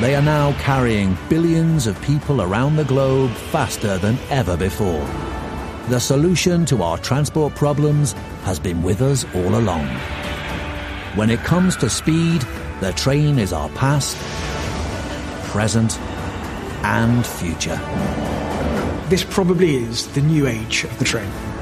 They are now carrying billions of people around the globe faster than ever before. The solution to our transport problems has been with us all along. When it comes to speed, the train is our past, present, and future. This probably is the new age of the train.